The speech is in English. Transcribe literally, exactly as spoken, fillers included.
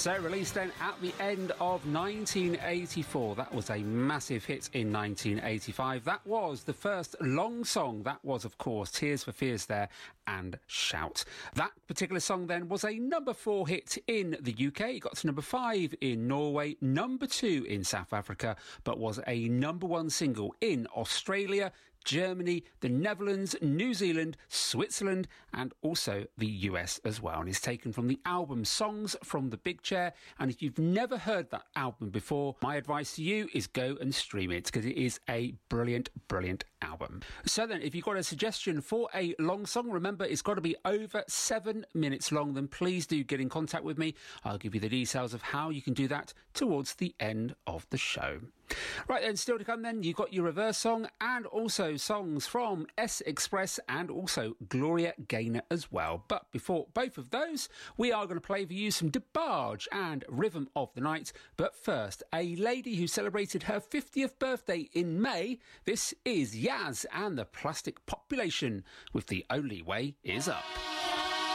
So released then at the end of nineteen eighty-four. That was a massive hit in nineteen eighty-five. That was the first long song. That was, of course, Tears for Fears there and Shout. That particular song then was a number four hit in the U K. It got to number five in Norway, number two in South Africa, but was a number one single in Australia, Germany, the Netherlands, New Zealand, Switzerland, and also the U S as well. And it's taken from the album Songs from the Big Chair. And if you've never heard that album before, my advice to you is go and stream it, because it is a brilliant, brilliant album. So then, if you've got a suggestion for a long song, remember it's got to be over seven minutes long, then please do get in contact with me. I'll give you the details of how you can do that towards the end of the show. Right then, still to come then, you've got your reverse song and also songs from S Express and also Gloria Gaynor as well. But before both of those, we are going to play for you some DeBarge and Rhythm of the Night. But first, a lady who celebrated her fiftieth birthday in May. This is Yaz and the Plastic Population with The Only Way Is Up.